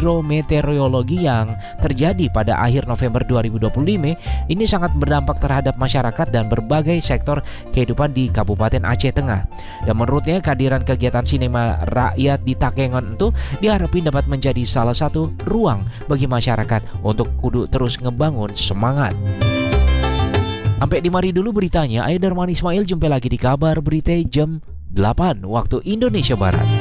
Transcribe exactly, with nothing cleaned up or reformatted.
hidrometeorologi yang terjadi pada akhir November dua ribu dua puluh lima ini sangat berdampak terhadap masyarakat dan berbagai sektor kehidupan di Kabupaten Aceh Tengah. Dan menurutnya kehadiran kegiatan sinema rakyat di Takengon itu diharapkan dapat menjadi salah satu ruang bagi masyarakat untuk kudu terus ngebangun semangat. Sampai di mari dulu beritanya. Ayo Darman Ismail, jumpa lagi di kabar berita jam delapan waktu Indonesia Barat.